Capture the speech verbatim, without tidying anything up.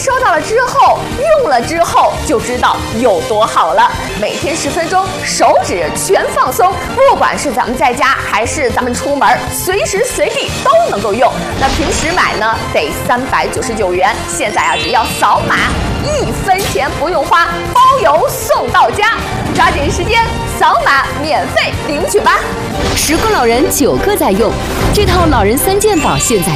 收到了之后，用了之后就知道有多好了。每天十分钟，手指全放松，不管是咱们在家还是咱们出门，随时随地都能够用。那平时买呢得三百九十九元，现在啊只要扫码，一分钱不用花，包邮送到家。抓紧时间扫码免费领取吧！ 十个老人九个在用，这套老人三件宝现在